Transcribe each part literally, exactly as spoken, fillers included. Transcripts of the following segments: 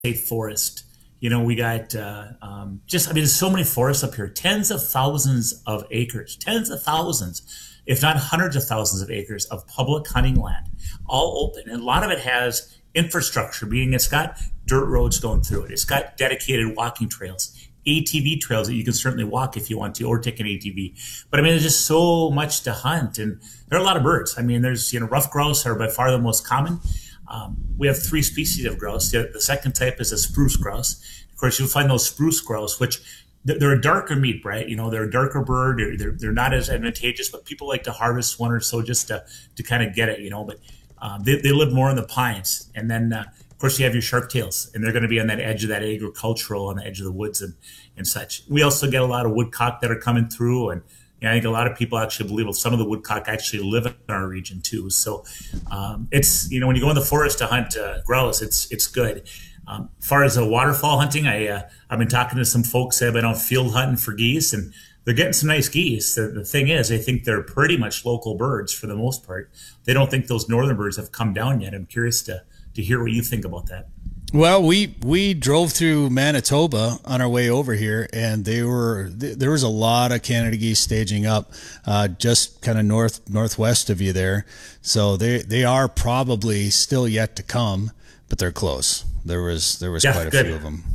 state forest. You know, we got uh, um, just, I mean, there's so many forests up here, tens of thousands of acres, tens of thousands, if not hundreds of thousands of acres of public hunting land, all open. And a lot of it has infrastructure, meaning it's got dirt roads going through it. It's got dedicated walking trails, A T V trails that you can certainly walk if you want to, or take an A T V. But I mean, there's just so much to hunt, and there are a lot of birds. I mean, there's, you know, ruffed grouse are by far the most common. Um, we have three species of grouse. The, the second type is a spruce grouse. Of course, you'll find those spruce grouse, which they're a darker meat, right? You know, they're a darker bird. They're, they're, they're not as advantageous, but people like to harvest one or so just to, to kind of get it, you know. But um, they, they live more in the pines. And then, uh, of course, you have your sharp tails, and they're going to be on that edge of that agricultural, on the edge of the woods and, and such. We also get a lot of woodcock that are coming through, and you know, I think a lot of people actually believe some of the woodcock actually live in our region too. So um, it's, you know, when you go in the forest to hunt uh, grouse, it's it's good. Um, as far as the waterfowl hunting, I uh, I've been talking to some folks that have been out field hunting for geese, and they're getting some nice geese. The, the thing is, I think they're pretty much local birds for the most part. They don't think those northern birds have come down yet. I'm curious to to hear what you think about that. Well, we we drove through Manitoba on our way over here, and they were there was a lot of Canada geese staging up, uh, just kind of north northwest of you there. So they they are probably still yet to come, but they're close. There was there was yeah, quite a good. few of them.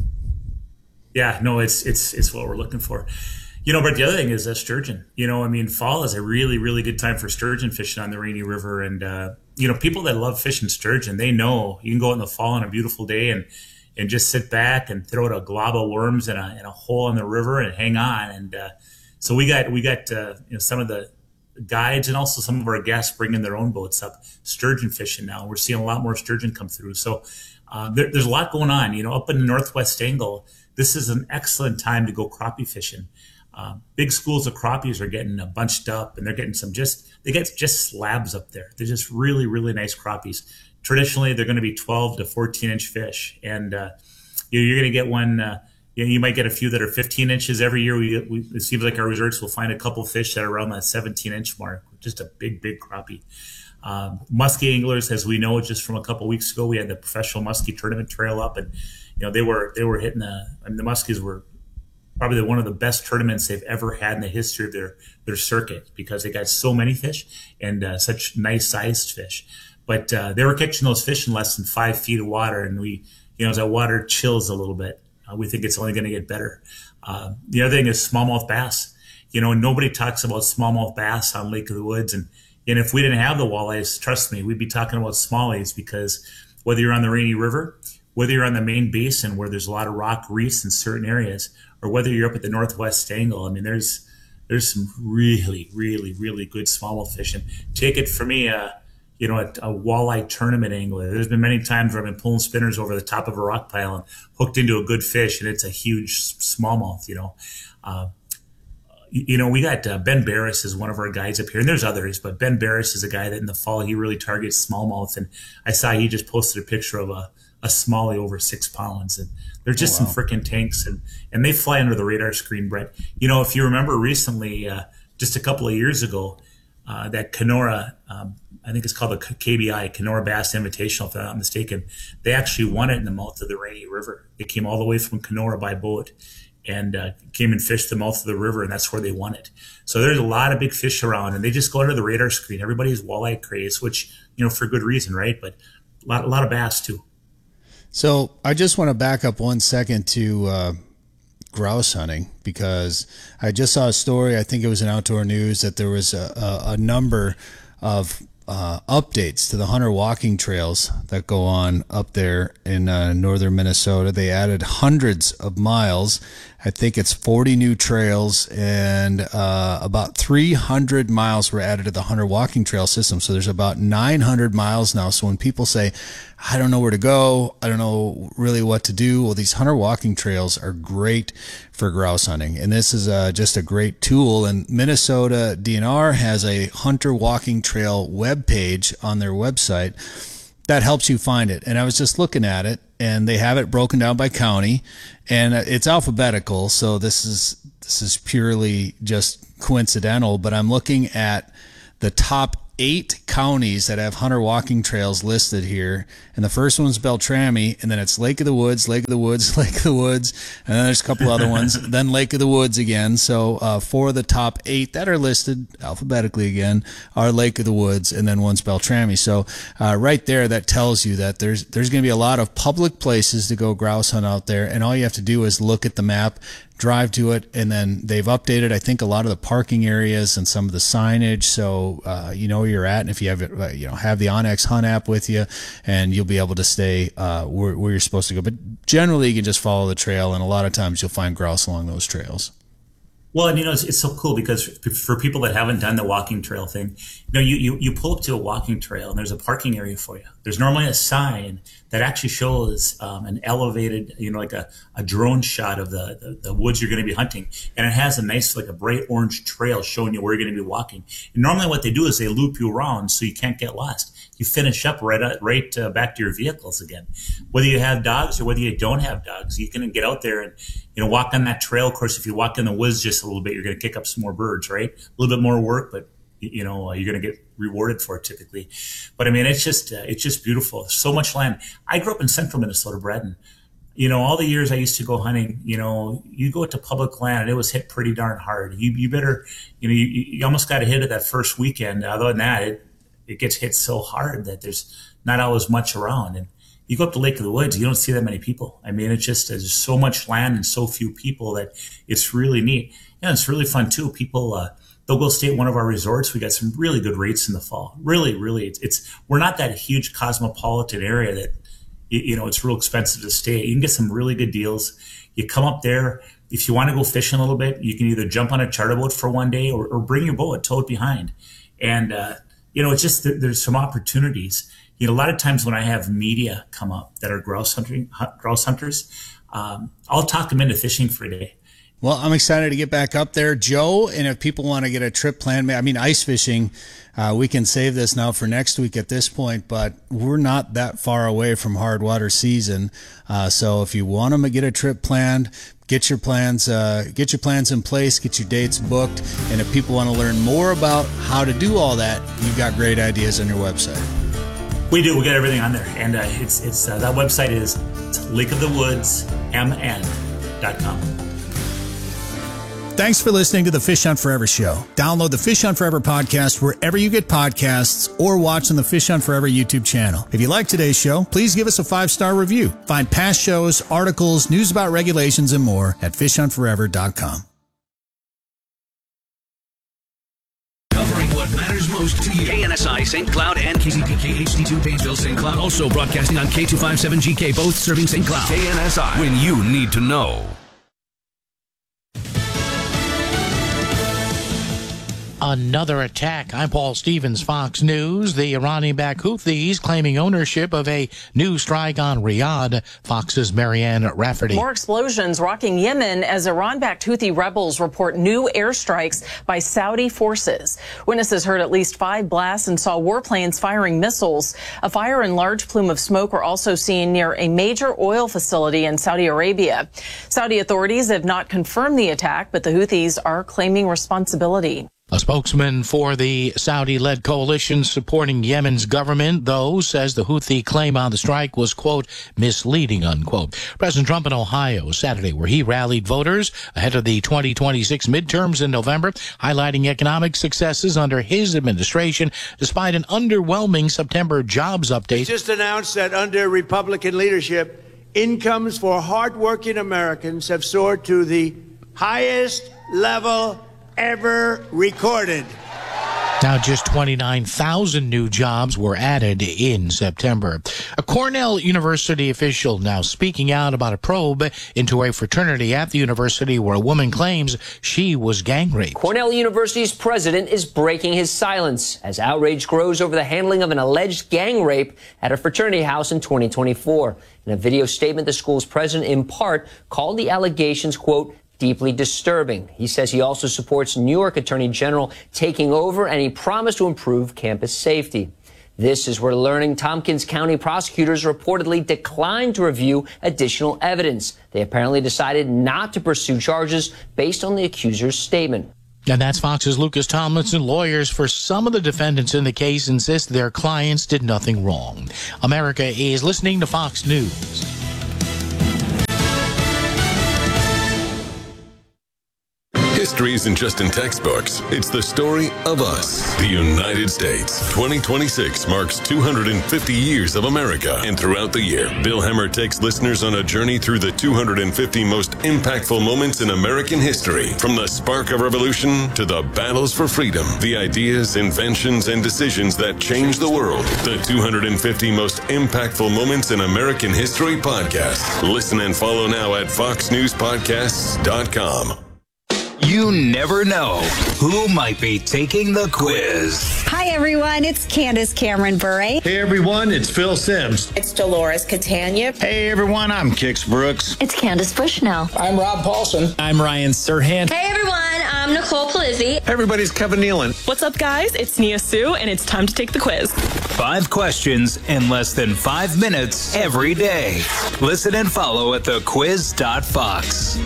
Yeah, no, it's it's it's what we're looking for. You know, but the other thing is a sturgeon. You know, I mean, fall is a really, really good time for sturgeon fishing on the Rainy River. And, uh, you know, people that love fishing sturgeon, they know you can go out in the fall on a beautiful day and, and just sit back and throw out a glob of worms in a, in a hole in the river and hang on. And uh, so we got, we got uh, you know, some of the guides and also some of our guests bringing their own boats up sturgeon fishing now. We're seeing a lot more sturgeon come through. So uh, there, there's a lot going on. You know, up in the Northwest Angle, this is an excellent time to go crappie fishing. Uh, big schools of crappies are getting uh, bunched up, and they're getting some just, they get just slabs up there. They're just really, really nice crappies. Traditionally, they're going to be twelve to fourteen inch fish. And uh, you know, you're going to get one, uh, you know, you might get a few that are fifteen inches every year. We, we, it seems like our resorts will find a couple fish that are around that seventeen inch mark, just a big, big crappie. Um, muskie anglers, as we know, just from a couple weeks ago, we had the professional muskie tournament trail up, and, you know, they were, they were hitting the, I mean, the muskies were probably one of the best tournaments they've ever had in the history of their, their circuit, because they got so many fish and uh, such nice sized fish. But uh, they were catching those fish in less than five feet of water. And we, you know, as that water chills a little bit, uh, we think it's only going to get better. Uh, the other thing is smallmouth bass. You know, nobody talks about smallmouth bass on Lake of the Woods. And, and if we didn't have the walleyes, trust me, we'd be talking about smallies, because whether you're on the Rainy River, whether you're on the main basin where there's a lot of rock reefs in certain areas, or whether you're up at the Northwest Angle, I mean, there's there's some really, really, really good smallmouth fishing. Take it from me, uh, you know, a, a walleye tournament angler. There's been many times where I've been pulling spinners over the top of a rock pile and hooked into a good fish, and it's a huge smallmouth, you know. Uh, you, you know, we got uh, Ben Barris is one of our guides up here, and there's others, but Ben Barris is a guy that in the fall, he really targets smallmouth. And I saw he just posted a picture of a a smallie over six pounds, and they're just oh, wow. some freaking tanks, and and they fly under the radar screen, Brett. You know, if you remember recently, uh, just a couple of years ago, uh, that Kenora, um, I think it's called the K B I, Kenora Bass Invitational, if I'm not mistaken, they actually won it in the mouth of the Rainy River. They came all the way from Kenora by boat and uh, came and fished the mouth of the river, and that's where they won it. So there's a lot of big fish around, and they just go under the radar screen. Everybody's walleye craze, which, you know, for good reason, right? But a lot, a lot of bass too. So I just want to back up one second to uh, grouse hunting, because I just saw a story, I think it was in Outdoor News, that there was a, a, a number of uh, updates to the hunter walking trails that go on up there in uh, northern Minnesota. They added hundreds of miles. I think it's forty new trails, and uh, about three hundred miles were added to the hunter walking trail system. So there's about nine hundred miles now. So when people say, I don't know where to go, I don't know really what to do, well, these hunter walking trails are great for grouse hunting. And this is uh, just a great tool. And Minnesota D N R has a hunter walking trail webpage on their website that helps you find it. And I was just looking at it, and they have it broken down by county, and it's alphabetical. So this is, this is purely just coincidental, but I'm looking at the top eight counties that have hunter walking trails listed here. And the first one's Beltrami, and then it's Lake of the Woods, Lake of the Woods, Lake of the Woods, and then there's a couple other ones, then Lake of the Woods again. So uh, four of the top eight that are listed alphabetically again are Lake of the Woods, and then one's Beltrami. So uh, right there, that tells you that there's there's going to be a lot of public places to go grouse hunt out there, and all you have to do is look at the map, drive to it, and then they've updated, I think, a lot of the parking areas and some of the signage, so uh, you know where you're at. And if you have uh, you know have the onX Hunt app with you, and you'll be able to stay uh, where, where you're supposed to go. But generally, you can just follow the trail, and a lot of times you'll find grouse along those trails. Well, and you know, it's, it's so cool because for people that haven't done the walking trail thing, you know, you, you, you pull up to a walking trail and there's a parking area for you. There's normally a sign that actually shows um, an elevated, you know, like a, a drone shot of the, the, the woods you're going to be hunting. And it has a nice, like a bright orange trail showing you where you're going to be walking. And normally what they do is they loop you around so you can't get lost. You finish up right uh, right uh, back to your vehicles again. Whether you have dogs or whether you don't have dogs, you can get out there and, you know, walk on that trail. Of course, if you walk in the woods just a little bit, you're going to kick up some more birds, right? A little bit more work, but you know, you're going to get rewarded for it typically. But I mean, it's just, uh, it's just beautiful. So much land. I grew up in central Minnesota, Braden. You know, all the years I used to go hunting, you know, you go to public land and it was hit pretty darn hard. You, you better, you know, you, you almost got to hit it that first weekend. Other than that, it, it gets hit so hard that there's not always much around. And you go up to Lake of the Woods, you don't see that many people. I mean, it's just, there's so much land and so few people that it's really neat. Yeah, it's really fun too. People, uh, they'll go stay at one of our resorts. We got some really good rates in the fall. Really, really, it's, it's we're not that huge cosmopolitan area that, you know, it's real expensive to stay. You can get some really good deals. You come up there. If you want to go fishing a little bit, you can either jump on a charter boat for one day or, or bring your boat, tow it behind. And, uh, you know, it's just, there, there's some opportunities. You know, a lot of times when I have media come up that are grouse hunting, grouse hunters, um, I'll talk them into fishing for a day. Well, I'm excited to get back up there, Joe. And if people want to get a trip planned, I mean, ice fishing, uh, we can save this now for next week at this point, but we're not that far away from hard water season. Uh, so if you want to get a trip planned, get your plans, uh, get your plans in place, get your dates booked. And if people want to learn more about how to do all that, you've got great ideas on your website. We do. We got everything on there. And uh, it's, it's, uh, that website is lake of the woods m n dot com. Thanks for listening to the Fish Hunt Forever show. Download the Fish Hunt Forever podcast wherever you get podcasts or watch on the Fish Hunt Forever YouTube channel. If you like today's show, please give us a five-star review. Find past shows, articles, news about regulations, and more at fish hunt forever dot com. Covering what matters most to you. K N S I Saint Cloud and K C P K H D two Painesville Saint Cloud. Also broadcasting on K two fifty-seven G K, both serving Saint Cloud. K N S I, when you need to know. Another attack. I'm Paul Stevens, Fox News. The Iranian-backed Houthis claiming ownership of a new strike on Riyadh. Fox's Marianne Rafferty. More explosions rocking Yemen as Iran-backed Houthi rebels report new airstrikes by Saudi forces. Witnesses heard at least five blasts and saw warplanes firing missiles. A fire and large plume of smoke were also seen near a major oil facility in Saudi Arabia. Saudi authorities have not confirmed the attack, but the Houthis are claiming responsibility. A spokesman for the Saudi-led coalition supporting Yemen's government, though, says the Houthi claim on the strike was, quote, misleading, unquote. President Trump in Ohio Saturday, where he rallied voters ahead of the twenty twenty-six midterms in November, highlighting economic successes under his administration, despite an underwhelming September jobs update. It's just announced that under Republican leadership, incomes for hardworking Americans have soared to the highest level ever recorded. Now, just twenty-nine thousand new jobs were added in September. A Cornell University official now speaking out about a probe into a fraternity at the university where a woman claims she was gang raped. Cornell University's president is breaking his silence as outrage grows over the handling of an alleged gang rape at a fraternity house in twenty twenty-four. In a video statement, the school's president in part called the allegations, quote, deeply disturbing. He says he also supports New York Attorney General taking over, and he promised to improve campus safety. This is where learning Tompkins County prosecutors reportedly declined to review additional evidence. They apparently decided not to pursue charges based on the accuser's statement. And that's Fox's Lucas Tomlinson. Lawyers for some of the defendants in the case insist their clients did nothing wrong. America is listening to Fox News. History isn't just in textbooks. It's the story of us, the United States. twenty twenty-six marks two hundred fifty years of America. And throughout the year, Bill Hemmer takes listeners on a journey through the two hundred fifty most impactful moments in American history. From the spark of revolution to the battles for freedom, the ideas, inventions, and decisions that changed the world. The two hundred fifty most impactful moments in American history podcast. Listen and follow now at fox news podcasts dot com. You never know who might be taking the quiz. Hi, everyone. It's Candace Cameron Bure. Hey, everyone. It's Phil Sims. It's Dolores Catania. Hey, everyone. I'm Kix Brooks. It's Candace Bushnell. I'm Rob Paulson. I'm Ryan Serhant. Hey, everyone. I'm Nicole Polizzi. Hey, everybody. It's Kevin Nealon. What's up, guys? It's Nia Sue, and it's time to take the quiz. Five questions in less than five minutes every day. Listen and follow at the quiz dot fox.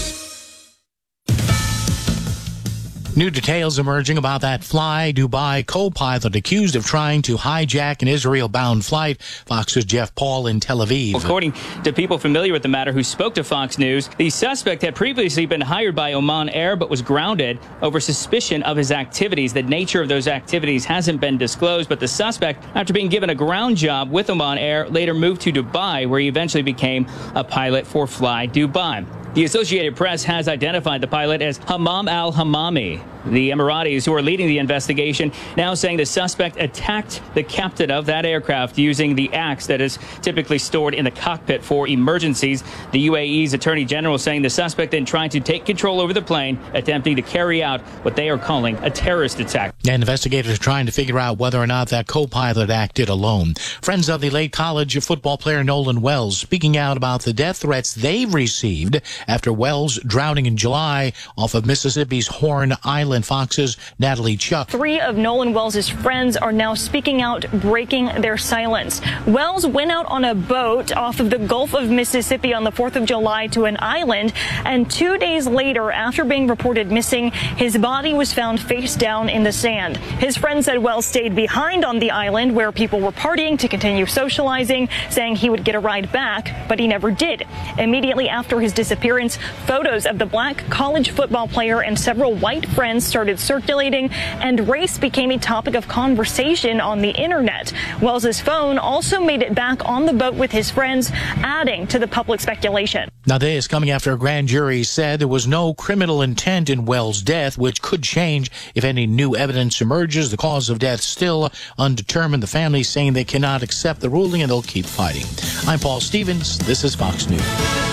New details emerging about that Fly Dubai co-pilot accused of trying to hijack an Israel-bound flight. Fox's Jeff Paul in Tel Aviv. According to people familiar with the matter who spoke to Fox News, the suspect had previously been hired by Oman Air but was grounded over suspicion of his activities. The nature of those activities hasn't been disclosed, but the suspect, after being given a ground job with Oman Air, later moved to Dubai, where he eventually became a pilot for Fly Dubai. The Associated Press has identified the pilot as Hammam al-Hammami. The Emiratis, who are leading the investigation, now saying the suspect attacked the captain of that aircraft using the axe that is typically stored in the cockpit for emergencies. The U A E's Attorney General saying the suspect then tried to take control over the plane, attempting to carry out what they are calling a terrorist attack. And investigators are trying to figure out whether or not that co-pilot acted alone. Friends of the late college football player Nolan Wells speaking out about the death threats they've received after Wells drowning in July off of Mississippi's Horn Island. Fox's Natalie Chuck. Three of Nolan Wells' friends are now speaking out, breaking their silence. Wells went out on a boat off of the Gulf of Mississippi on the fourth of July to an island, and two days later, after being reported missing, his body was found face down in the sand. His friend said Wells stayed behind on the island where people were partying to continue socializing, saying he would get a ride back, but he never did. Immediately after his disappearance, photos of the black college football player and several white friends started circulating, and race became a topic of conversation on the internet. Wells's phone also made it back on the boat with his friends, adding to the public speculation. Now this coming after a grand jury said there was no criminal intent in Wells' death, which could change if any new evidence emerges. The cause of death still undetermined. The family saying they cannot accept the ruling and they'll keep fighting. I'm Paul Stevens. This is Fox News.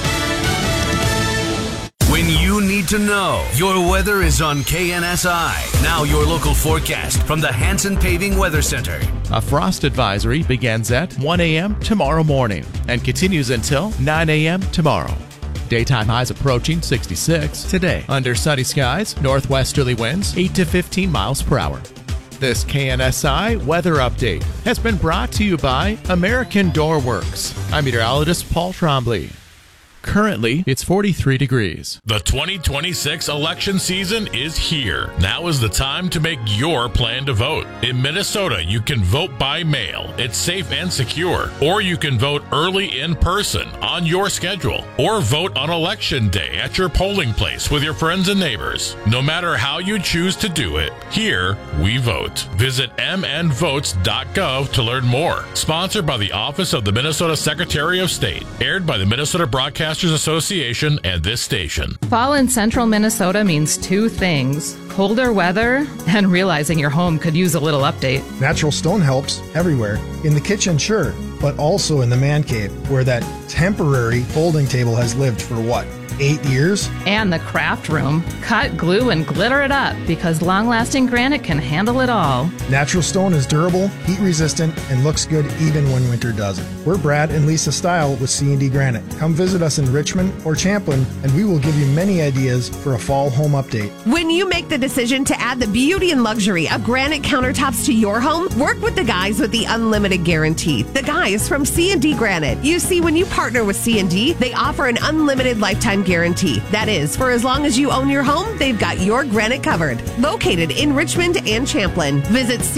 When you need to know, your weather is on K N S I. Now your local forecast from the Hanson Paving Weather Center. A frost advisory begins at one a.m. tomorrow morning and continues until nine a.m. tomorrow. Daytime highs approaching sixty-six today. Under sunny skies, northwesterly winds eight to fifteen miles per hour. This K N S I weather update has been brought to you by American Door Works. I'm meteorologist Paul Trombley. Currently, it's forty-three degrees. The twenty twenty-six election season is here. Now is the time to make your plan to vote. In Minnesota, you can vote by mail. It's safe and secure. Or you can vote early in person on your schedule. Or vote on election day at your polling place with your friends and neighbors. No matter how you choose to do it, here we vote. Visit m n votes dot gov to learn more. Sponsored by the Office of the Minnesota Secretary of State. Aired by the Minnesota Broadcasters Association and this station. Fall in central Minnesota means two things: colder weather and realizing your home could use a little update. Natural stone helps everywhere. In the kitchen, sure, but also in the man cave, where that temporary folding table has lived for what? Eight years? And the craft room. Cut, glue, and glitter it up, because long-lasting granite can handle it all. Natural stone is durable, heat-resistant, and looks good even when winter doesn't. We're Brad and Lisa Style with C and D Granite. Come visit us in Richmond or Champlin, and we will give you many ideas for a fall home update. When you make the decision to add the beauty and luxury of granite countertops to your home, work with the guys with the unlimited guarantee. The guys from C and D Granite. You see, when you partner with C and D, they offer an unlimited lifetime guarantee. That is, for as long as you own your home, they've got your granite covered. Located in Richmond and Champlin. Visit